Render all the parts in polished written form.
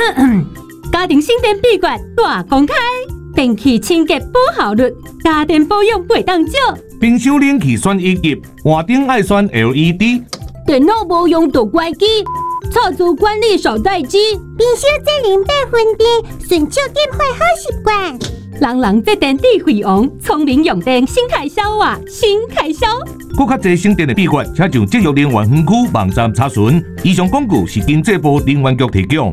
家庭省电秘诀大公开，电器清洁保效率，家电保养袂当少。 冰箱冷气选1级，换顶爱选 LED。 电脑无用就关机，操作管理少待机。 冰箱节能8分电，顺手点火好习惯。 人这电智慧王，聪明用电，新开销啊，新开销。 更较侪省电的秘诀，请上节约能源分区网站查询。以上广告是经济部能源局提供。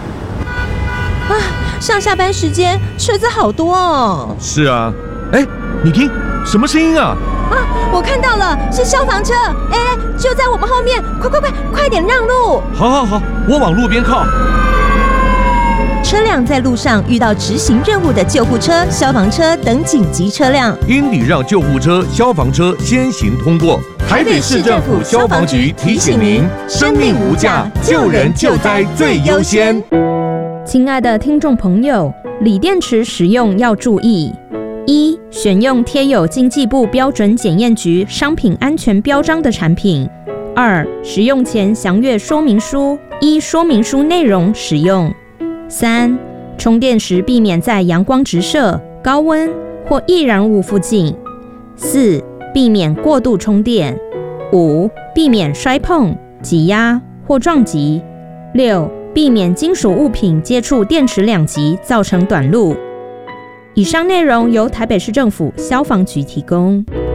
上下班时间车子好多哦。 是啊，你听，什么声音啊？ 我看到了，是消防车，就在我们后面，快点让路！ 好，我往路边靠。 车辆在路上遇到执行任务的救护车、消防车等紧急车辆， 应礼让救护车、消防车先行通过。台北市政府消防局提醒您：生命无价，救人救灾最优先。 亲爱的听众朋友，锂电池使用要注意：1. 选用贴有经济部标准检验局商品安全标章的产品； 2. 使用前详阅说明书，依说明书内容使用； 3. 充电时避免在阳光直射、高温或易燃物附近； 4. 避免过度充电； 5. 避免摔碰、挤压或撞击； 6. 避免金属物品接触电池两极造成短路。以上内容由台北市政府消防局提供。